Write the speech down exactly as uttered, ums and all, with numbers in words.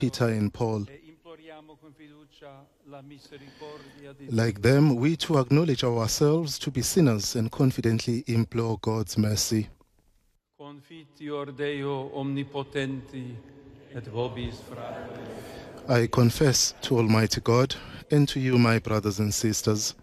Peter and Paul. Like them, we too acknowledge ourselves to be sinners and confidently implore God's mercy. Confiteor Deo omnipotenti et vobis fratres. I confess to Almighty God and to you, my brothers and sisters,